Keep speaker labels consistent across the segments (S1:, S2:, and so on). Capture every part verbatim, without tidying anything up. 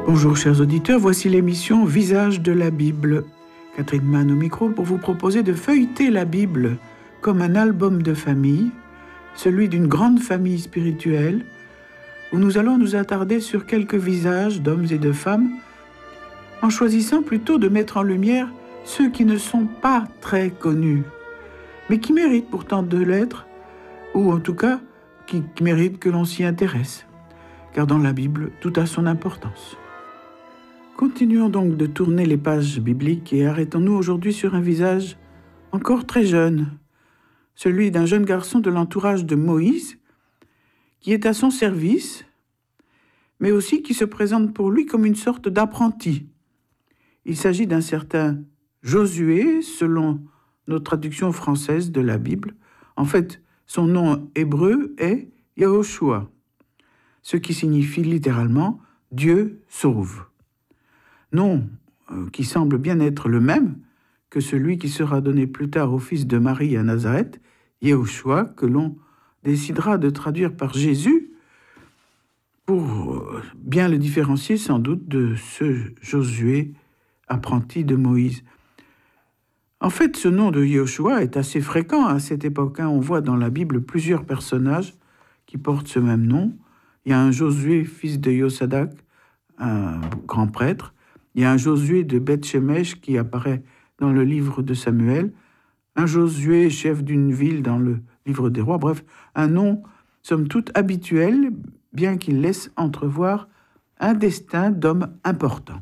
S1: Bonjour chers auditeurs, voici l'émission Visage de la Bible. Catherine Mann au micro pour vous proposer de feuilleter la Bible comme un album de famille, celui d'une grande famille spirituelle, où nous allons nous attarder sur quelques visages d'hommes et de femmes, en choisissant plutôt de mettre en lumière ceux qui ne sont pas très connus, mais qui méritent pourtant de l'être, ou en tout cas qui, qui méritent que l'on s'y intéresse, car dans la Bible, tout a son importance. Continuons donc de tourner les pages bibliques et arrêtons-nous aujourd'hui sur un visage encore très jeune, celui d'un jeune garçon de l'entourage de Moïse, qui est à son service, mais aussi qui se présente pour lui comme une sorte d'apprenti. Il s'agit d'un certain Josué, selon notre traduction française de la Bible. En fait, son nom hébreu est Yahoshua, ce qui signifie littéralement « Dieu sauve ». Nom euh, qui semble bien être le même que celui qui sera donné plus tard au fils de Marie à Nazareth, Yahushua, que l'on décidera de traduire par Jésus pour euh, bien le différencier sans doute de ce Josué, apprenti de Moïse. En fait, ce nom de Yahushua est assez fréquent à cette époque. Hein. On voit dans la Bible plusieurs personnages qui portent ce même nom. Il y a un Josué, fils de Yosadak, un grand prêtre. Il y a un Josué de Beth-Shemesh qui apparaît dans le livre de Samuel, un Josué, chef d'une ville dans le livre des rois, bref, un nom, somme toute, habituel, bien qu'il laisse entrevoir un destin d'homme important.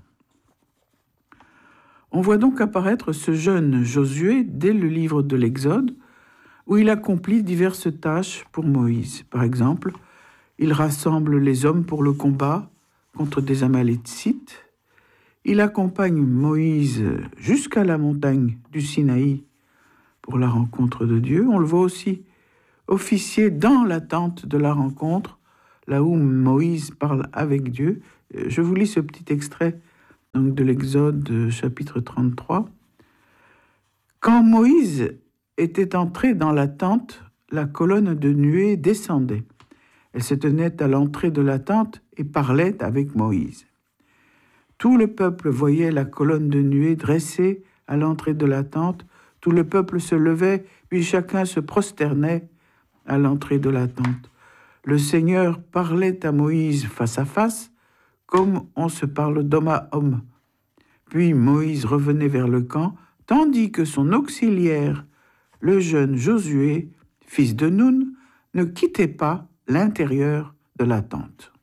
S1: On voit donc apparaître ce jeune Josué dès le livre de l'Exode, où il accomplit diverses tâches pour Moïse. Par exemple, il rassemble les hommes pour le combat contre des Amalécites. Il accompagne Moïse jusqu'à la montagne du Sinaï pour la rencontre de Dieu. On le voit aussi officier dans la tente de la rencontre, là où Moïse parle avec Dieu. Je vous lis ce petit extrait donc, de l'Exode chapitre trente-trois. Quand Moïse était entré dans la tente, la colonne de nuée descendait. Elle se tenait à l'entrée de la tente et parlait avec Moïse. Tout le peuple voyait la colonne de nuée dressée à l'entrée de la tente. Tout le peuple se levait, puis chacun se prosternait à l'entrée de la tente. Le Seigneur parlait à Moïse face à face, comme on se parle d'homme à homme. Puis Moïse revenait vers le camp, tandis que son auxiliaire, le jeune Josué, fils de Nun, ne quittait pas l'intérieur de la tente.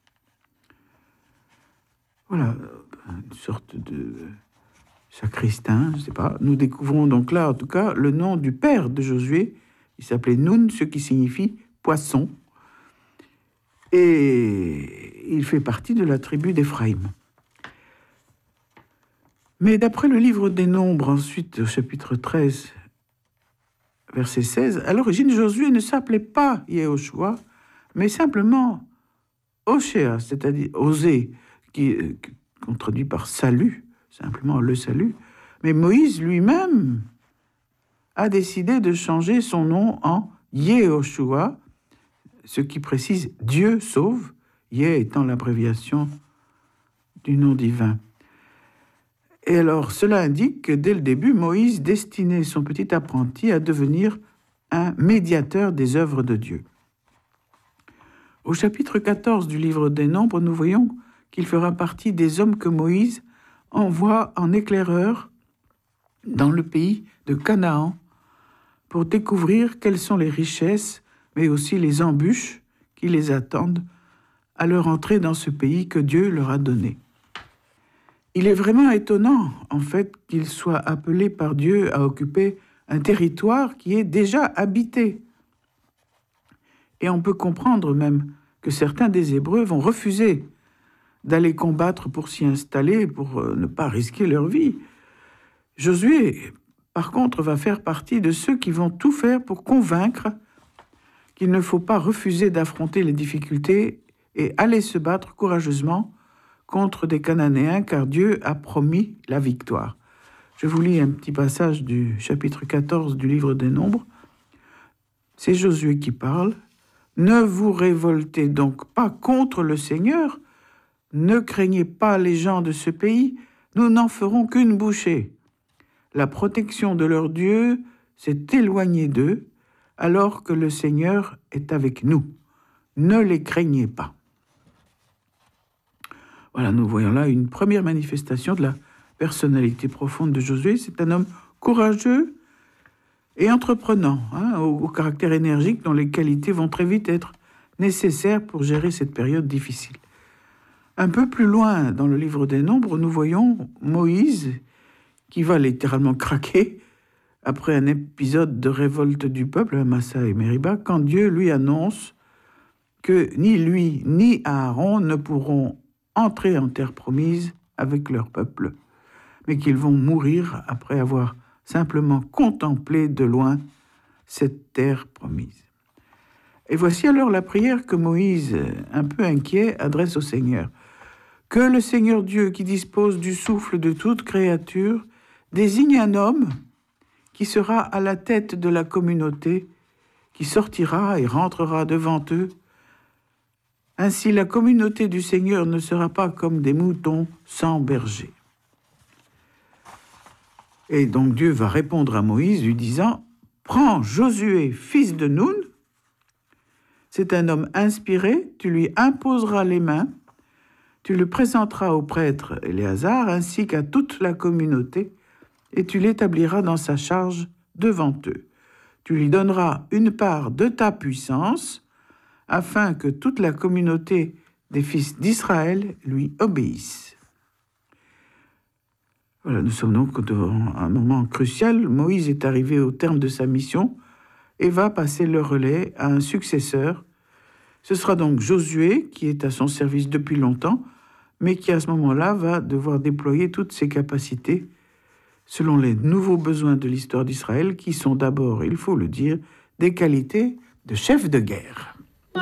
S1: Voilà, une sorte de sacristain, je ne sais pas. Nous découvrons donc là, en tout cas, le nom du père de Josué. Il s'appelait Nun, ce qui signifie poisson. Et il fait partie de la tribu d'Éphraïm. Mais d'après le livre des Nombres, ensuite, au chapitre treize, verset seize, à l'origine, Josué ne s'appelait pas Yahushua, mais simplement Oshéa, c'est-à-dire Osée, qui qu'on traduit par salut, simplement le salut. Mais Moïse lui-même a décidé de changer son nom en Yehoshua, ce qui précise Dieu sauve, Yé étant l'abréviation du nom divin. Et alors, cela indique que dès le début, Moïse destinait son petit apprenti à devenir un médiateur des œuvres de Dieu. Au chapitre quatorze du livre des Nombres, nous voyons qu'il fera partie des hommes que Moïse envoie en éclaireur dans le pays de Canaan pour découvrir quelles sont les richesses, mais aussi les embûches qui les attendent à leur entrée dans ce pays que Dieu leur a donné. Il est vraiment étonnant, en fait, qu'ils soient appelés par Dieu à occuper un territoire qui est déjà habité. Et on peut comprendre même que certains des Hébreux vont refuser d'aller combattre pour s'y installer, pour ne pas risquer leur vie. Josué, par contre, va faire partie de ceux qui vont tout faire pour convaincre qu'il ne faut pas refuser d'affronter les difficultés et aller se battre courageusement contre des Cananéens, car Dieu a promis la victoire. Je vous lis un petit passage du chapitre quatorze du livre des Nombres. C'est Josué qui parle. « Ne vous révoltez donc pas contre le Seigneur, « Ne craignez pas les gens de ce pays, nous n'en ferons qu'une bouchée. » La protection de leur Dieu s'est éloignée d'eux, alors que le Seigneur est avec nous. Ne les craignez pas. Voilà, nous voyons là une première manifestation de la personnalité profonde de Josué. C'est un homme courageux et entreprenant, hein, au, au caractère énergique dont les qualités vont très vite être nécessaires pour gérer cette période difficile. Un peu plus loin dans le livre des Nombres, nous voyons Moïse qui va littéralement craquer après un épisode de révolte du peuple à Massa et Mériba, quand Dieu lui annonce que ni lui ni Aaron ne pourront entrer en terre promise avec leur peuple, mais qu'ils vont mourir après avoir simplement contemplé de loin cette terre promise. Et voici alors la prière que Moïse, un peu inquiet, adresse au Seigneur. Que le Seigneur Dieu, qui dispose du souffle de toute créature, désigne un homme qui sera à la tête de la communauté, qui sortira et rentrera devant eux. Ainsi, la communauté du Seigneur ne sera pas comme des moutons sans berger. Et donc Dieu va répondre à Moïse lui disant « Prends Josué, fils de Nun, c'est un homme inspiré, tu lui imposeras les mains, tu le présenteras au prêtre Éléazar ainsi qu'à toute la communauté, et tu l'établiras dans sa charge devant eux. Tu lui donneras une part de ta puissance, afin que toute la communauté des fils d'Israël lui obéisse. » Voilà, nous sommes donc devant un moment crucial. Moïse est arrivé au terme de sa mission et va passer le relais à un successeur. Ce sera donc Josué, qui est à son service depuis longtemps, mais qui à ce moment-là va devoir déployer toutes ses capacités selon les nouveaux besoins de l'histoire d'Israël, qui sont d'abord, il faut le dire, des qualités de chef de guerre.